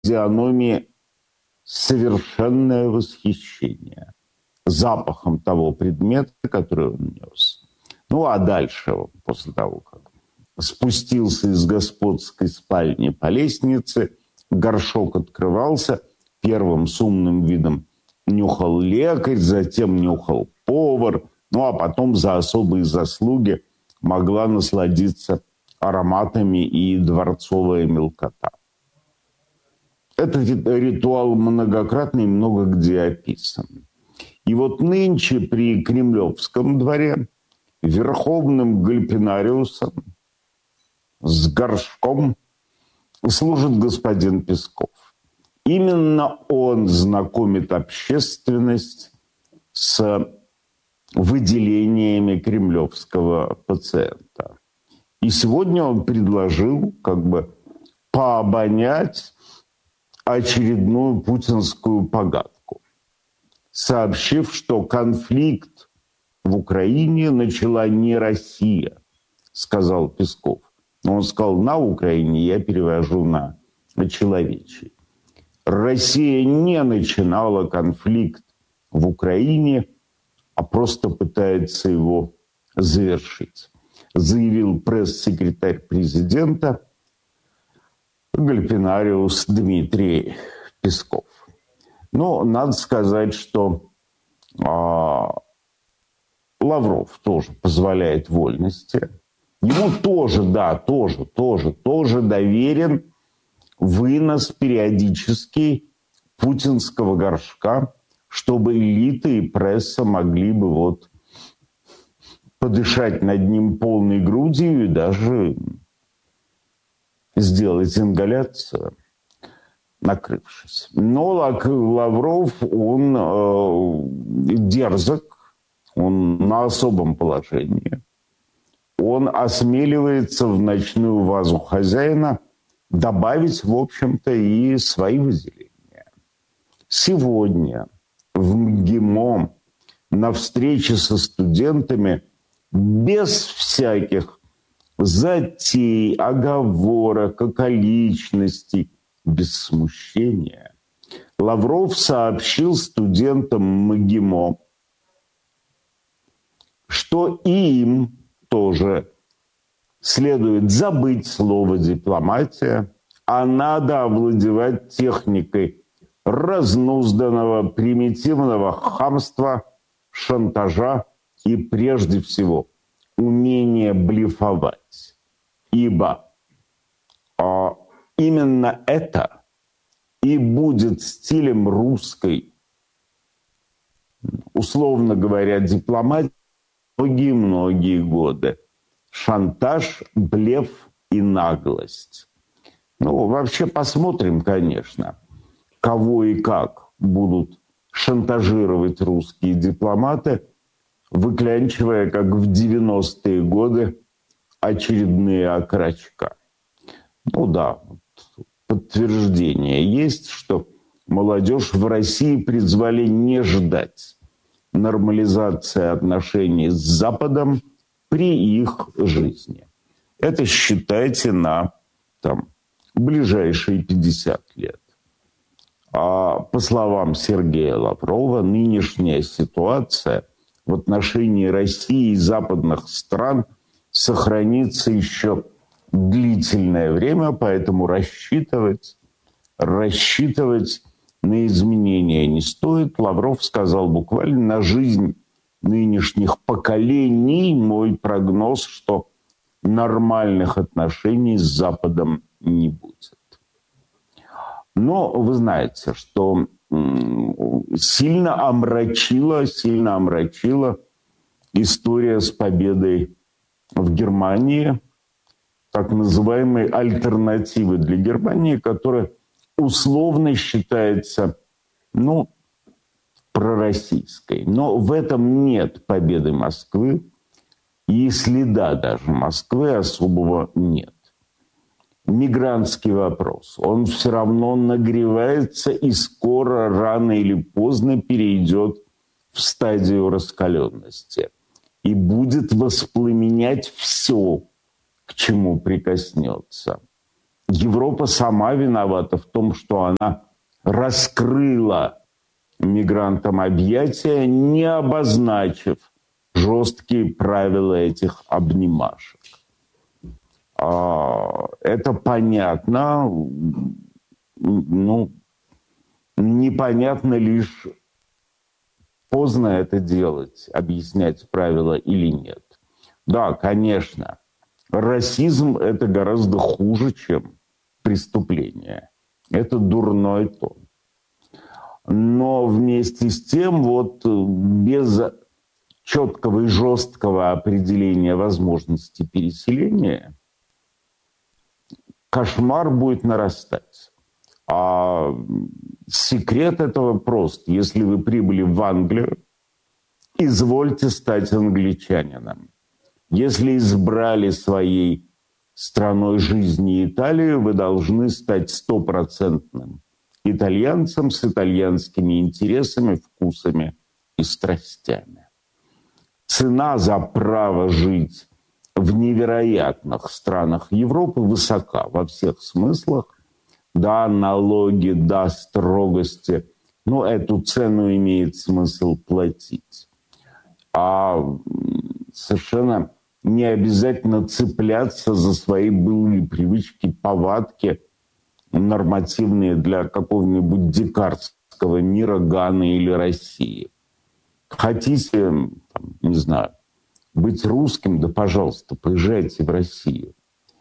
физиономии совершенное восхищение запахом того предмета, который он нес. Ну, а дальше, после того, как спустился из господской спальни по лестнице, горшок открывался, первым с умным видом нюхал лекарь, затем нюхал повар, ну, а потом за особые заслуги могла насладиться ароматами и дворцовая мелкота. Этот ритуал многократно и много где описан. И вот нынче при Кремлевском дворе верховным гальпинариусом с горшком служит господин Песков. Именно он знакомит общественность с выделениями кремлевского пациента. И сегодня он предложил как бы пообонять очередную путинскую погадку, сообщив, что конфликт в Украине начала не Россия, сказал Песков. Он сказал на Украине, я перевожу на человечий. Россия не начинала конфликт в Украине, а просто пытается его завершить, заявил пресс-секретарь президента гальпинариус Дмитрий Песков. Но надо сказать, что Лавров тоже позволяет вольности. Ему тоже, да, тоже доверен вынос периодический путинского горшка, чтобы элита и пресса могли бы вот подышать над ним полной грудью и даже сделать ингаляцию, накрывшись. Но Лавров, он дерзок, он на особом положении. Он осмеливается в ночную вазу хозяина добавить, в общем-то, и свои выделения. Сегодня в МГИМО на встрече со студентами без всяких затей, оговорок, околичностей, без смущения Лавров сообщил студентам МГИМО, что им тоже следует забыть слово «дипломатия», а надо овладевать техникой разнузданного, примитивного хамства, шантажа и, прежде всего, умения блефовать. Ибо именно это и будет стилем русской, условно говоря, дипломатии многие годы. Шантаж, блеф и наглость. Ну, вообще посмотрим, конечно, кого и как будут шантажировать русские дипломаты, выклянчивая, как в 90-е годы, очередные окорочка. Ну да, подтверждение есть, что молодежь в России призвали не ждать нормализации отношений с Западом при их жизни. Это считайте на ближайшие 50 лет. А по словам Сергея Лаврова, нынешняя ситуация в отношении России и западных стран сохранится еще длительное время, поэтому рассчитывать на изменения не стоит. Лавров сказал буквально: на жизнь нынешних поколений мой прогноз, что нормальных отношений с Западом не будет. Но вы знаете, что сильно омрачила история с победой в Германии, так называемой альтернативы для Германии, которая условно считается, пророссийской. Но в этом нет победы Москвы, и следа даже Москвы особого нет. Мигрантский вопрос, он все равно нагревается и скоро, рано или поздно перейдет в стадию раскаленности и будет воспламенять все, к чему прикоснется. Европа сама виновата в том, что она раскрыла мигрантам объятия, не обозначив жесткие правила этих обнимашек. Это понятно, непонятно лишь, поздно это делать, объяснять правила или нет. Да, конечно, расизм – это гораздо хуже, чем преступление. Это дурной тон. Но вместе с тем, без четкого и жесткого определения возможности переселения кошмар будет нарастать. А секрет этого прост. Если вы прибыли в Англию, извольте стать англичанином. Если избрали своей страной жизни Италию, вы должны стать стопроцентным итальянцем с итальянскими интересами, вкусами и страстями. Цена за право жить в невероятных странах Европы высока во всех смыслах. Да, налоги, да, строгости, но эту цену имеет смысл платить. А совершенно не обязательно цепляться за свои былые привычки, повадки, нормативные для какого-нибудь дикарского мира, Ганы или России. Хотите, не знаю, быть русским, да, пожалуйста, поезжайте в Россию.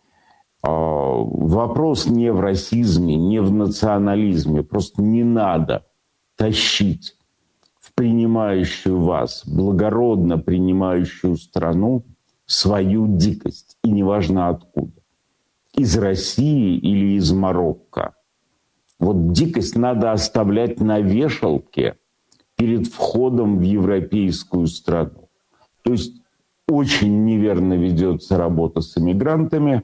Вопрос не в расизме, не в национализме. Просто не надо тащить в принимающую вас, благородно принимающую страну свою дикость. И неважно откуда. Из России или из Марокко. Дикость надо оставлять на вешалке перед входом в европейскую страну. То есть очень неверно ведется работа с иммигрантами,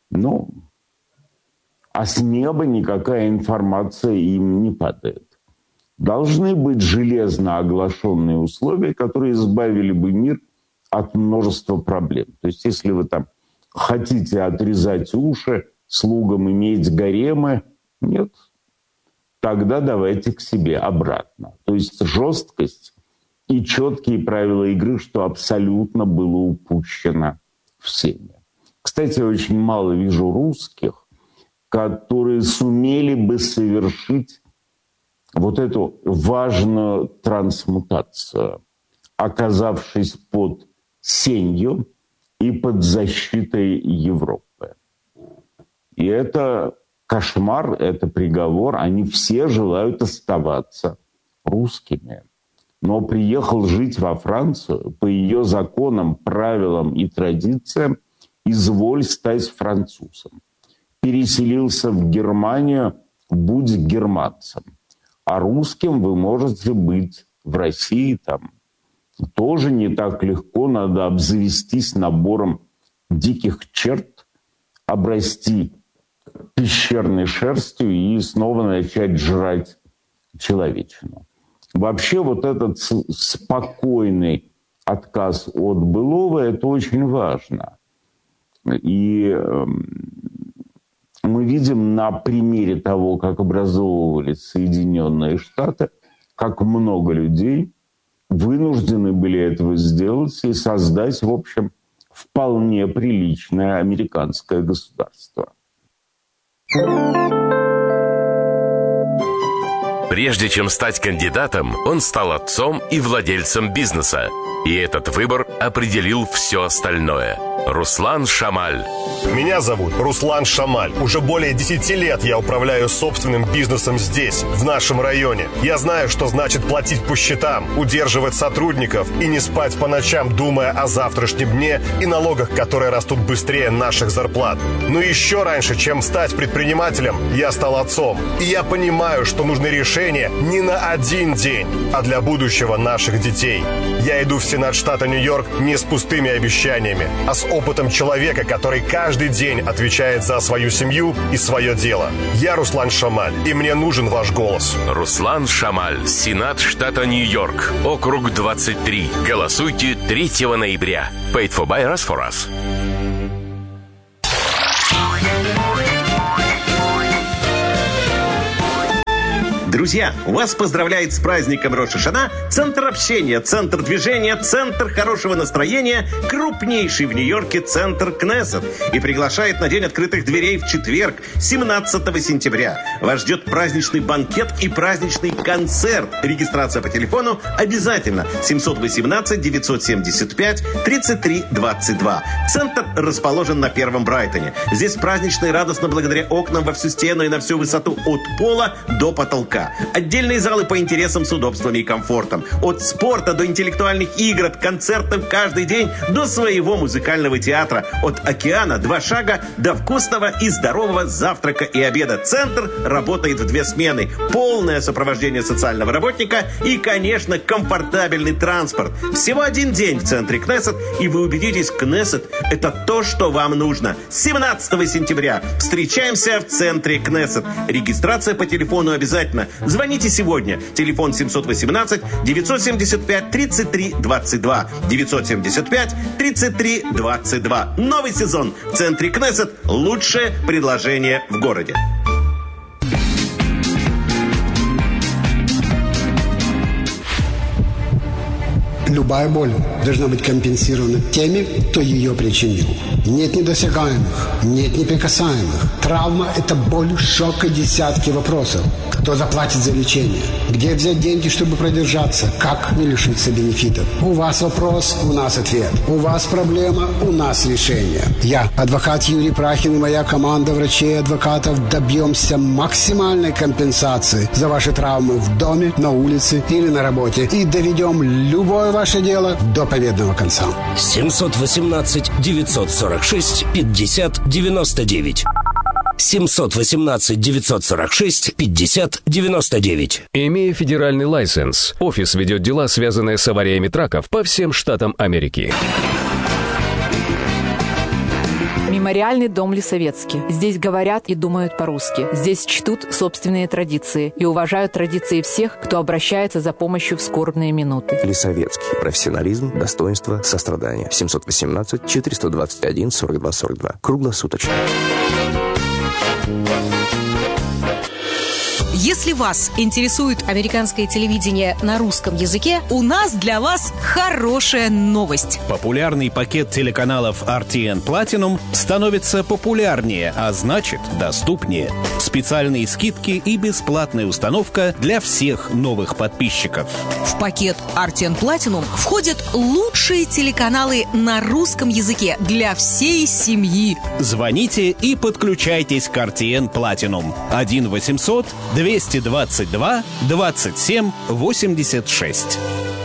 а с неба никакая информация им не падает. Должны быть железно оглашенные условия, которые избавили бы мир от множества проблем. То есть если вы хотите отрезать уши, слугам иметь гаремы, нет, тогда давайте к себе обратно. То есть жесткость и четкие правила игры, что абсолютно было упущено всеми. Кстати, очень мало вижу русских, которые сумели бы совершить эту важную трансмутацию, оказавшись под сенью и под защитой Европы. И это кошмар, это приговор. Они все желают оставаться русскими. Но приехал жить во Францию, по ее законам, правилам и традициям, изволь стать французом. Переселился в Германию, будь германцем. А русским вы можете быть в России тоже не так легко. Надо обзавестись набором диких черт, обрасти пещерной шерстью и снова начать жрать человечину. Вообще этот спокойный отказ от былого – это очень важно. И мы видим на примере того, как образовывались Соединенные Штаты, как много людей вынуждены были этого сделать и создать, в общем, вполне приличное американское государство. Прежде чем стать кандидатом, он стал отцом и владельцем бизнеса. И этот выбор определил все остальное. Руслан Шамаль. Меня зовут Руслан Шамаль. Уже более 10 лет я управляю собственным бизнесом здесь, в нашем районе. Я знаю, что значит платить по счетам, удерживать сотрудников и не спать по ночам, думая о завтрашнем дне и налогах, которые растут быстрее наших зарплат. Но еще раньше, чем стать предпринимателем, я стал отцом. И я понимаю, что нужны решения не на один день, а для будущего наших детей. Я иду в Сенат штата Нью-Йорк не с пустыми обещаниями, а с опытом человека, который каждый день отвечает за свою семью и свое дело. Я Руслан Шамаль, и мне нужен ваш голос. Руслан Шамаль, Сенат штата Нью-Йорк, округ 23. Голосуйте 3 ноября. Paid for by us for us. Друзья, вас поздравляет с праздником Рош ха-Шана Центр общения, Центр движения, Центр хорошего настроения, крупнейший в Нью-Йорке Центр Кнессет. И приглашает на День открытых дверей в четверг, 17 сентября. Вас ждет праздничный банкет и праздничный концерт. Регистрация по телефону обязательно. 718-975-3322. Центр расположен на Первом Брайтоне. Здесь празднично и радостно благодаря окнам во всю стену и на всю высоту от пола до потолка. Отдельные залы по интересам с удобствами и комфортом. От спорта до интеллектуальных игр, от концертов каждый день до своего музыкального театра. От океана 2 шага до вкусного и здорового завтрака и обеда. Центр работает в 2 смены. Полное сопровождение социального работника и, конечно, комфортабельный транспорт. Всего 1 день в центре Кнессет, и вы убедитесь, Кнессет – это то, что вам нужно. 17 сентября встречаемся в центре Кнессет. Регистрация по телефону обязательно. Звоните сегодня. Телефон 718-975-3322. 975-3322. Новый сезон в центре Кнессет. Лучшее предложение в городе. Любая боль должна быть компенсирована теми, кто ее причинил. Нет недосягаемых, нет неприкасаемых. Травма – это боль, шок и десятки вопросов. Кто заплатит за лечение? Где взять деньги, чтобы продержаться? Как не лишиться бенефитов? У вас вопрос, у нас ответ. У вас проблема, у нас решение. Я, адвокат Юрий Прахин и моя команда врачей и адвокатов добьемся максимальной компенсации за ваши травмы в доме, на улице или на работе. И доведем любое ваше дело до победного конца. 718-946-50-99. 718-946-50-99. Имея федеральный лайсенс, офис ведет дела, связанные с авариями траков по всем штатам Америки. Мемориальный дом Лисовецкий. Здесь говорят и думают по-русски. Здесь чтут собственные традиции и уважают традиции всех, кто обращается за помощью в скорбные минуты. Лисовецкий. Профессионализм, достоинство, сострадание. 718-421-42-42. Круглосуточно. Если вас интересует американское телевидение на русском языке, у нас для вас хорошая новость. Популярный пакет телеканалов RTN Platinum становится популярнее, а значит, доступнее. Специальные скидки и бесплатная установка для всех новых подписчиков. В пакет RTN Platinum входят лучшие телеканалы на русском языке для всей семьи. Звоните и подключайтесь к RTN Platinum. 1-800-222-27-86.